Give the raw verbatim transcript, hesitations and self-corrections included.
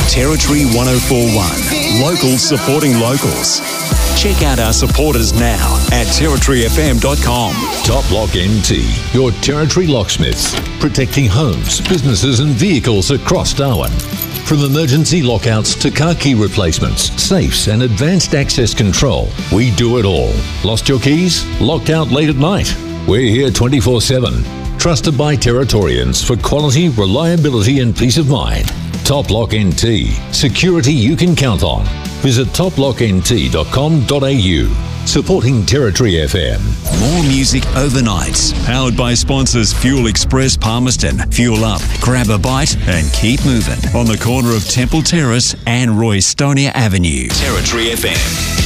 Territory one oh four point one. Locals supporting locals. Check out our supporters now at territory f m dot com. Top Lock N T, your Territory locksmiths, protecting homes, businesses and vehicles across Darwin. From emergency lockouts to car key replacements, safes and advanced access control, we do it all. Lost your keys? Locked out late at night? We're here twenty-four seven. Trusted by Territorians for quality, reliability and peace of mind. Top Lock N T, security you can count on. Visit top lock n t dot com dot a u. Supporting Territory F M. More music overnight. Powered by sponsors Fuel Express Palmerston. Fuel up, grab a bite and keep moving. On the corner of Temple Terrace and Roy Stonier Avenue. Territory F M.